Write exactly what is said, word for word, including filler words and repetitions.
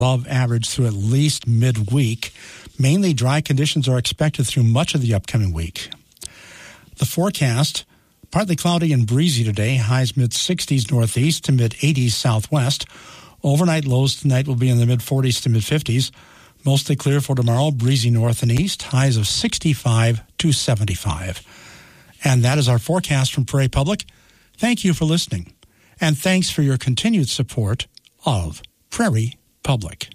above average through at least midweek. Mainly dry conditions are expected through much of the upcoming week. The forecast, partly cloudy and breezy today, highs mid-sixties northeast to mid-eighties southwest. Overnight lows tonight will be in the mid-forties to mid-fifties. Mostly clear for tomorrow, breezy north and east, highs of sixty-five to seventy-five. And that is our forecast from Prairie Public. Thank you for listening, and thanks for your continued support of Prairie Public.